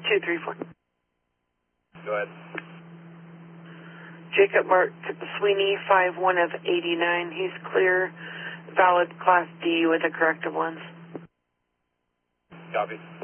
234. Go ahead. Jacob Mark Sweeney, 5-1 of 89. He's clear, valid Class D with the corrective ones. Copy.